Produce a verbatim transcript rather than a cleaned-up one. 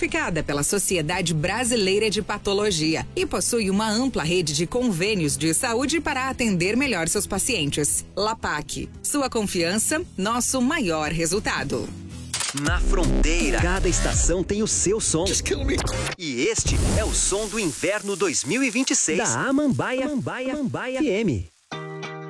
certificada pela Sociedade Brasileira de Patologia e possui uma ampla rede de convênios de saúde para atender melhor seus pacientes. Lapac, sua confiança, nosso maior resultado. Na Fronteira, cada estação tem o seu som. E este é o som do inverno dois mil e vinte e seis. Da Amambaia, Amambaia, Amambaia F M.